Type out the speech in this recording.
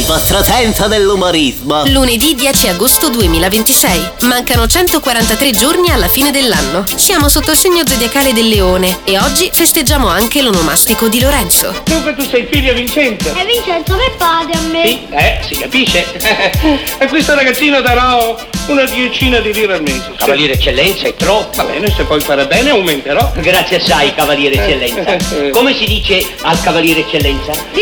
il vostro senso dell'umorismo. Lunedì 10 agosto 2026. Mancano 143 giorni alla fine dell'anno. Siamo sotto il segno zodiacale del Leone e oggi festeggiamo anche l'onomastico di Lorenzo. Dunque tu sei figlio Vincenzo. E Vincenzo che fate a me? Sì, si capisce. A questo ragazzino darò una 10 di lire al mese. Cavaliere Eccellenza, è troppo. Va bene, se poi fare bene aumenterò. Grazie assai, Cavaliere Eccellenza. Come si dice al Cavaliere Eccellenza? Di